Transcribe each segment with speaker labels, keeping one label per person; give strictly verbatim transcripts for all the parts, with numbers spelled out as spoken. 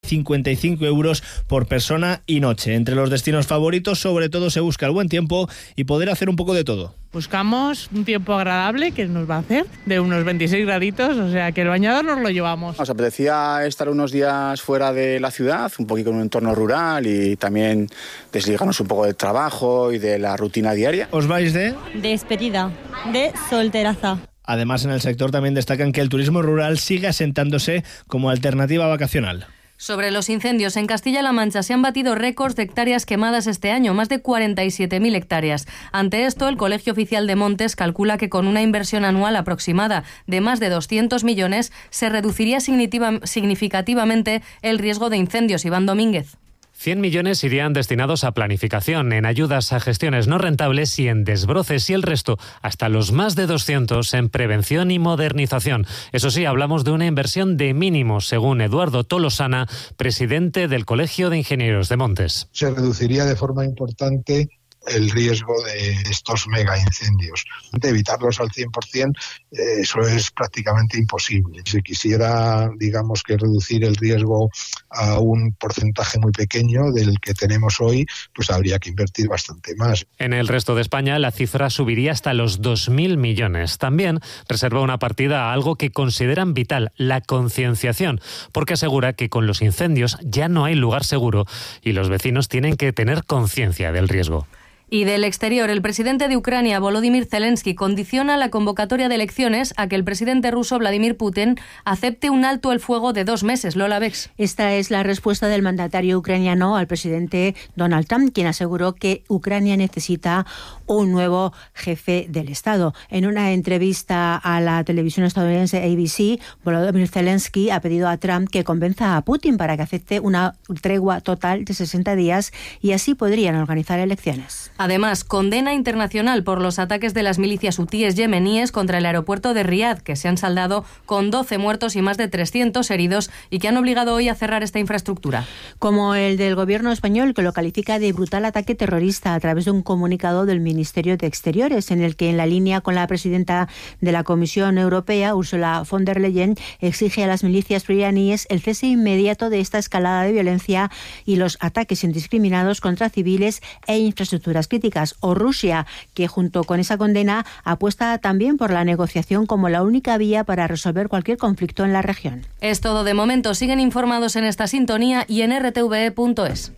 Speaker 1: cincuenta y cinco euros por persona y noche. Entre los destinos favoritos, sobre todo, se busca el buen tiempo y poder hacer un poco de todo.
Speaker 2: Buscamos un tiempo agradable que nos va a hacer de unos veintiséis graditos, o sea que el bañador nos lo llevamos.
Speaker 3: Nos apetecía estar unos días fuera de la ciudad, un poquito en un entorno rural y también desligarnos un poco del trabajo y de la rutina diaria.
Speaker 1: ¿Os vais de?
Speaker 4: Despedida, de solteraza.
Speaker 1: Además, en el sector también destacan que el turismo rural sigue asentándose como alternativa vacacional.
Speaker 5: Sobre los incendios, en Castilla-La Mancha se han batido récords de hectáreas quemadas este año, más de cuarenta y siete mil hectáreas. Ante esto, el Colegio Oficial de Montes calcula que con una inversión anual aproximada de más de doscientos millones se reduciría significativamente el riesgo de incendios. Iván Domínguez.
Speaker 6: cien millones irían destinados a planificación, en ayudas a gestiones no rentables y en desbroces, y el resto, hasta los más de doscientos, en prevención y modernización. Eso sí, hablamos de una inversión de mínimo, según Eduardo Tolosana, presidente del Colegio de Ingenieros de Montes.
Speaker 7: Se reduciría de forma importante el riesgo de estos mega incendios. De evitarlos al cien por ciento, eh, eso es prácticamente imposible. Si quisiera, digamos, que reducir el riesgo a un porcentaje muy pequeño del que tenemos hoy, pues habría que invertir bastante más.
Speaker 6: En el resto de España la cifra subiría hasta los dos mil millones. También reserva una partida a algo que consideran vital, la concienciación, porque asegura que con los incendios ya no hay lugar seguro y los vecinos tienen que tener conciencia del riesgo.
Speaker 5: Y del exterior, el presidente de Ucrania, Volodymyr Zelensky, condiciona la convocatoria de elecciones a que el presidente ruso, Vladimir Putin, acepte un alto el fuego de dos meses. Lola Bex.
Speaker 8: Esta es la respuesta del mandatario ucraniano al presidente Donald Trump, quien aseguró que Ucrania necesita un nuevo jefe del Estado. En una entrevista a la televisión estadounidense A B C, Volodymyr Zelensky ha pedido a Trump que convenza a Putin para que acepte una tregua total de sesenta días y así podrían organizar elecciones.
Speaker 5: Además, condena internacional por los ataques de las milicias hutíes yemeníes contra el aeropuerto de Riad, que se han saldado con doce muertos y más de trescientos heridos y que han obligado hoy a cerrar esta infraestructura.
Speaker 8: Como el del gobierno español, que lo califica de brutal ataque terrorista a través de un comunicado del Ministerio de Exteriores, en el que, en la línea con la presidenta de la Comisión Europea, Ursula von der Leyen, exige a las milicias iraníes el cese inmediato de esta escalada de violencia y los ataques indiscriminados contra civiles e infraestructuras críticas, o Rusia, que junto con esa condena apuesta también por la negociación como la única vía para resolver cualquier conflicto en la región.
Speaker 5: Es todo de momento. Siguen informados en esta sintonía y en r t v e punto es.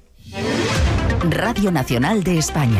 Speaker 9: Radio Nacional de España.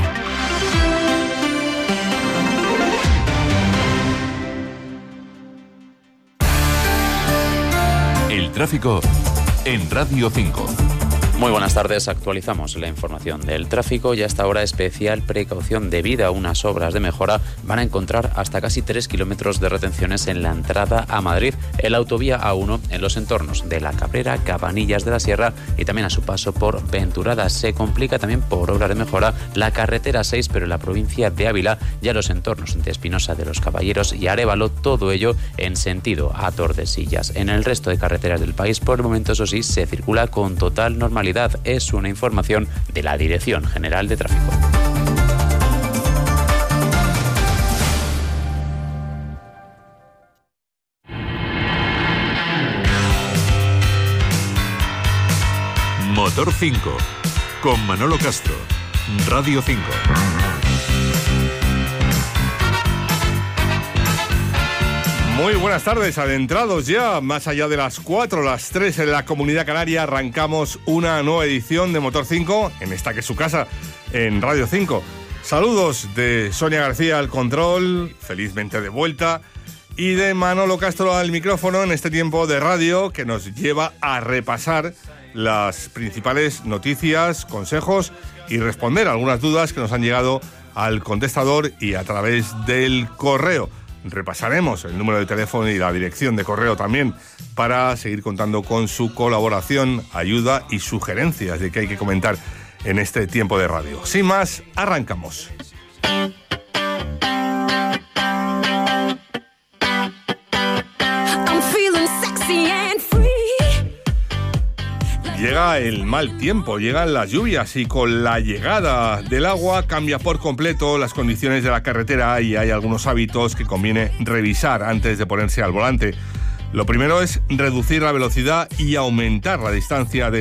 Speaker 10: El tráfico en Radio cinco.
Speaker 11: Muy buenas tardes, actualizamos la información del tráfico y hasta ahora especial precaución debido a unas obras de mejora. Van a encontrar hasta casi tres kilómetros de retenciones en la entrada a Madrid, en la autovía A uno, en los entornos de La Cabrera, Cabanillas de la Sierra y también a su paso por Venturada. Se complica también por obras de mejora la carretera seis, pero en la provincia de Ávila, ya los entornos de Espinosa de los Caballeros y Arévalo, todo ello en sentido a Tordesillas. En el resto de carreteras del país, por el momento, eso sí, se circula con total normalidad. Es una información de la Dirección General de Tráfico.
Speaker 10: Motor cinco, con Manolo Castro, Radio cinco.
Speaker 12: Muy buenas tardes, adentrados ya, más allá de las cuatro, las tres en la Comunidad Canaria, arrancamos una nueva edición de Motor cinco, en esta que es su casa, en Radio cinco. Saludos de Sonia García al control, felizmente de vuelta, y de Manolo Castro al micrófono en este tiempo de radio que nos lleva a repasar las principales noticias, consejos y responder algunas dudas que nos han llegado al contestador y a través del correo. Repasaremos el número de teléfono y la dirección de correo también para seguir contando con su colaboración, ayuda y sugerencias de qué hay que comentar en este tiempo de radio. Sin más, arrancamos. Llega el mal tiempo, llegan las lluvias y con la llegada del agua cambia por completo las condiciones de la carretera y hay algunos hábitos que conviene revisar antes de ponerse al volante. Lo primero es reducir la velocidad y aumentar la distancia de